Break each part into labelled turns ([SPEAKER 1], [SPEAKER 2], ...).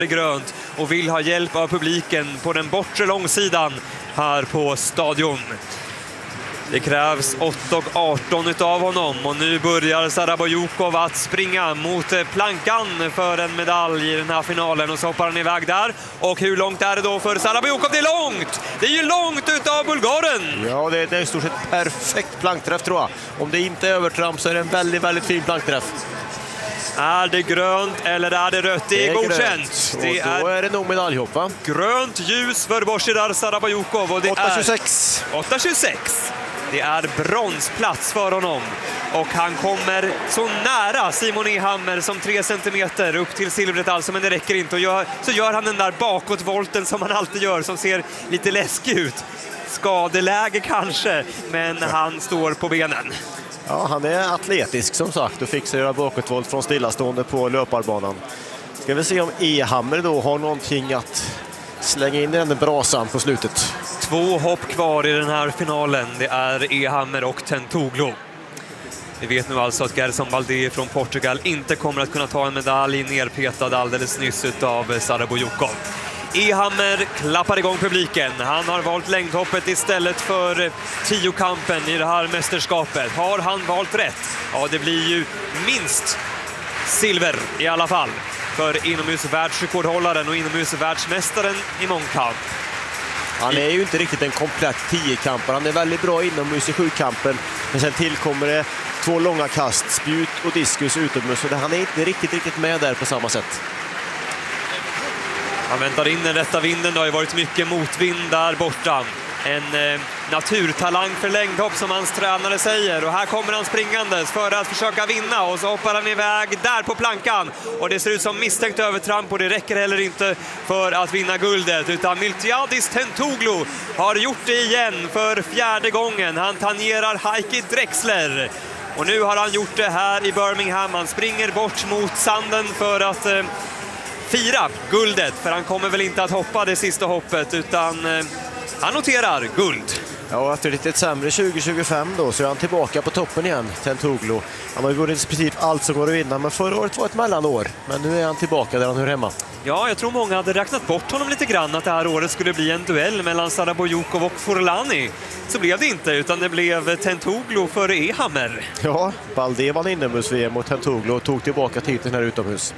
[SPEAKER 1] grönt och vill ha hjälp av publiken på den bortre långsidan här på stadion. Det krävs 8:18 av honom och nu börjar Sarabojukov att springa mot plankan för en medalj i den här finalen och så hoppar han iväg där. Och hur långt är det då för Sarabojukov? Det är långt! Det är ju långt utav bulgaren!
[SPEAKER 2] Ja, det är i stort sett perfekt plankträff tror jag. Om det inte är övertramp så är det en väldigt, väldigt fin plankträff.
[SPEAKER 1] Är det grönt eller är det rött? Det är godkänt.
[SPEAKER 2] Och då är det nog medaljhopp, va?
[SPEAKER 1] Grönt ljus för Božidar Sarabojukov och det
[SPEAKER 2] 8:26.
[SPEAKER 1] är 8:26. Det är bronsplats för honom och han kommer så nära Simon Ehammer som 3 centimeter upp till silvret alltså, men det räcker inte. Och så gör han den där bakåtvolten som han alltid gör som ser lite läskig ut. Skadeläge kanske, men han står på benen.
[SPEAKER 2] Ja, han är atletisk som sagt och fixar göra bakåtvolt från stillastående på löparbanan. Ska vi se om Ehammer då har någonting att slänga in i den brasan på slutet.
[SPEAKER 1] 2 hopp kvar i den här finalen. Det är Ehammer och Tentouglu. Vi vet nu alltså att Gerson Baldé från Portugal inte kommer att kunna ta en medalj, nerpetad alldeles nyss av Sarabojukov. Ehammer klappar igång publiken. Han har valt längdhoppet istället för 10-kampen i det här mästerskapet. Har han valt rätt? Ja, det blir ju minst silver i alla fall för inomhusvärldsrekordhållaren och inomhusvärldsmästaren i mångkamp.
[SPEAKER 2] Han är ju inte riktigt en komplett 10-kampare. Han är väldigt bra inomhus i 7-kampen. Men sen tillkommer det 2 långa kast, spjut och diskus utomhus. Och han är inte riktigt med där på samma sätt.
[SPEAKER 1] Han väntar in den rätta vinden. Det har ju varit mycket motvind där borta. En naturtalang för längdhopp som hans tränare säger. Och här kommer han springandes för att försöka vinna. Och så hoppar han iväg där på plankan. Och det ser ut som misstänkt övertramp och det räcker heller inte för att vinna guldet. Utan Miltiadis Tentouglu har gjort det igen för 4:e gången. Han tangerar Heikki Drexler. Och nu har han gjort det här i Birmingham. Han springer bort mot sanden för att fira guldet. För han kommer väl inte att hoppa det sista hoppet utan han noterar guld.
[SPEAKER 2] Ja, efter lite sämre 2025 då så är han tillbaka på toppen igen, Tentouglu. Han har ju vunnit i princip allt som går att vinna, men förra året var ett mellanår. Men nu är han tillbaka där han hör hemma.
[SPEAKER 1] Ja, jag tror många hade räknat bort honom lite grann att det här året skulle bli en duell mellan Sarabojukov och Forlani. Så blev det inte, utan det blev Tentouglu före Ehammer.
[SPEAKER 2] Ja, Baldé vann inomhus-VM och Tentouglu tog tillbaka titeln här utomhus.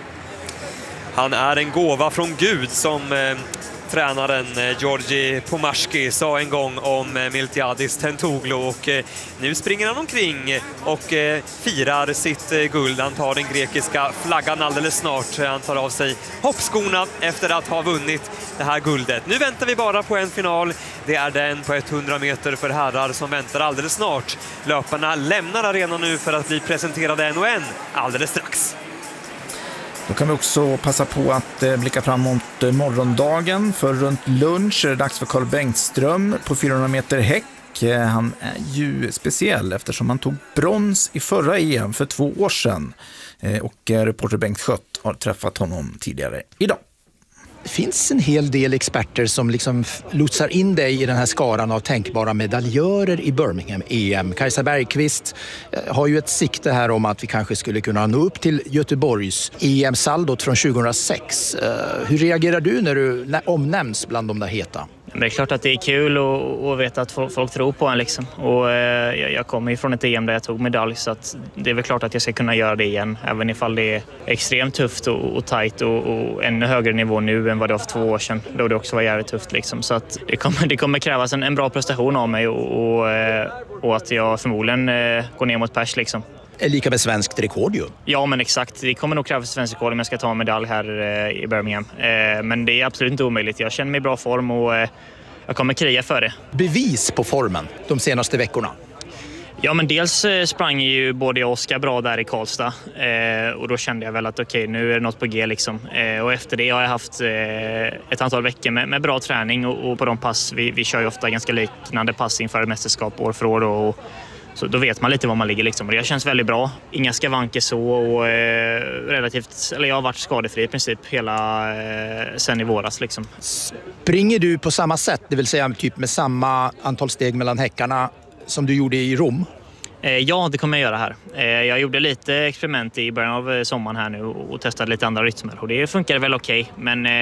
[SPEAKER 1] Han är en gåva från Gud som tränaren Georgi Pomashki sa en gång om Miltiadis Tentouglu och nu springer han omkring och firar sitt guld. Han tar den grekiska flaggan alldeles snart. Han tar av sig hoppskorna efter att ha vunnit det här guldet. Nu väntar vi bara på en final. Det är den på 100 meter för herrar som väntar alldeles snart. Löparna lämnar arenan nu för att bli presenterade en och en alldeles strax.
[SPEAKER 3] Då kan vi också passa på att blicka fram mot morgondagen. För runt lunch är det dags för Carl Bengtström på 400 meter häck. Han är ju speciell eftersom han tog brons i förra EM för 2 år sedan. Och reporter Bengt Schött har träffat honom tidigare idag.
[SPEAKER 4] Det finns en hel del experter som liksom lotsar in dig i den här skaran av tänkbara medaljörer i Birmingham EM. Kajsa Bergqvist har ju ett sikte här om att vi kanske skulle kunna nå upp till Göteborgs EM-saldot från 2006. Hur reagerar du när du omnämns bland de där heta?
[SPEAKER 5] Men det är klart att det är kul att veta att folk tror på en liksom. Och jag kommer ju från ett EM där jag tog medalj så att det är väl klart att jag ska kunna göra det igen. Även ifall det är extremt tufft och tajt och ännu högre nivå nu än vad det var för 2 år sedan. Då det också var jävligt tufft liksom. Så att det kommer krävas en bra prestation av mig och att jag förmodligen går ner mot pers liksom.
[SPEAKER 4] Är lika med svenskt rekord ju.
[SPEAKER 5] Ja men exakt, det kommer nog krävas svenskt rekord om jag ska ta en medalj här i Birmingham. Men det är absolut inte omöjligt. Jag känner mig i bra form och jag kommer kriga för det.
[SPEAKER 4] Bevis på formen de senaste veckorna?
[SPEAKER 5] Ja men dels sprang ju både jag och Oskar bra där i Karlstad och då kände jag väl att okej, nu är det något på G liksom. Och efter det har jag haft ett antal veckor med bra träning och på de pass, vi kör ju ofta ganska liknande pass inför mästerskap år för år och så då vet man lite var man ligger liksom. Och det känns väldigt bra. Inga skavanker så och jag har varit skadefri i princip hela sen i våras liksom.
[SPEAKER 4] Springer du på samma sätt, det vill säga typ med samma antal steg mellan häckarna som du gjorde i Rom?
[SPEAKER 5] Ja, det kommer jag göra här. Jag gjorde lite experiment i början av sommaren här nu och testade lite andra rytmer och det funkar väl okej. Men